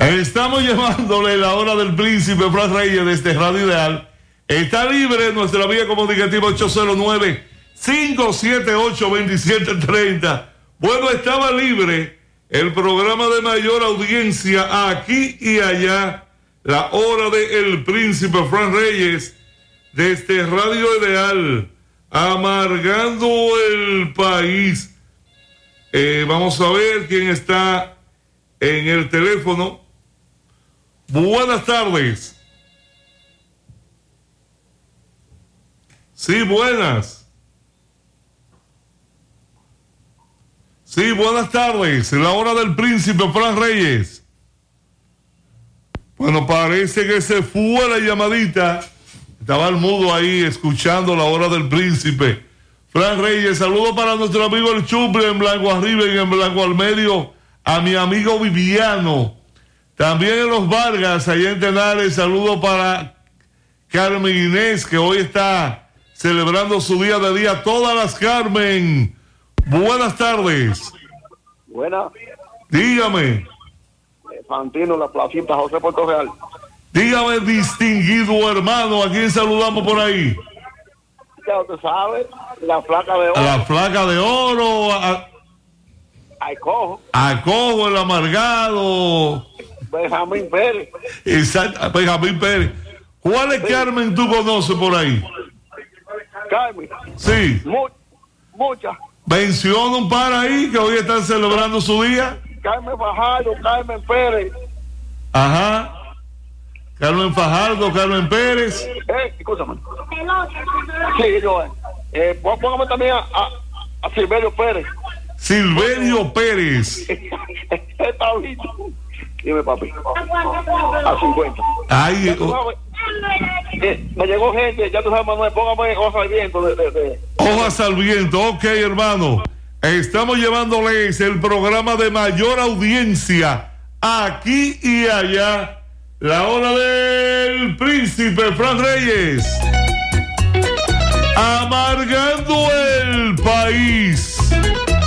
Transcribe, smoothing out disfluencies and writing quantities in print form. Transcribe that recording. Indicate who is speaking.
Speaker 1: Estamos llevándole la hora del príncipe Fran Reyes desde Radio Ideal. Está libre nuestra vía comunicativa 809-578-2730. Bueno, estaba libre el programa de mayor audiencia aquí y allá, la hora del príncipe Fran Reyes desde Radio Ideal, amargando el país. Vamos a ver quién está en el teléfono. Buenas tardes. Sí, buenas. Sí, buenas tardes. La hora del príncipe Fran Reyes. Bueno, parece que se fue la llamadita. Estaba el mudo ahí escuchando la hora del príncipe Fran Reyes. Saludo para nuestro amigo el Chuple en Blanco Arriba y en Blanco al Medio. A mi amigo Viviano. También en Los Vargas, allá en Tenares. Saludo para Carmen Inés, que hoy está celebrando su día de día. Todas las Carmen. Buenas tardes.
Speaker 2: Buenas.
Speaker 1: Dígame.
Speaker 2: Fantino, la placita, José Puerto Real.
Speaker 1: Dígame, distinguido hermano, ¿a quién saludamos por ahí?
Speaker 2: Ya usted sabe, la placa de oro.
Speaker 1: A la placa de oro.
Speaker 2: Al Cojo.
Speaker 1: A Cojo, el amargado.
Speaker 2: Benjamín Pérez.
Speaker 1: Exacto, Benjamín Pérez. ¿Cuáles Carmen tú conoces por ahí?
Speaker 2: Carmen.
Speaker 1: Sí.
Speaker 2: Muchas.
Speaker 1: Menciona un par ahí que hoy están celebrando su día.
Speaker 2: Carmen Fajardo, Carmen Pérez.
Speaker 1: Ajá. Carmen Fajardo, Carmen Pérez.
Speaker 2: Escúchame. Sí, yo. Póngame también a Silverio Pérez.
Speaker 1: Silverio Pérez.
Speaker 2: Está bien. Dime, papi. A 50.
Speaker 1: Ay,
Speaker 2: me llegó gente, ya tú sabes, Manuel, póngame hojas al viento.
Speaker 1: Hojas al viento, ok, hermano. Estamos llevándoles el programa de mayor audiencia aquí y allá. La hora del príncipe Fran Reyes. Amargando el país.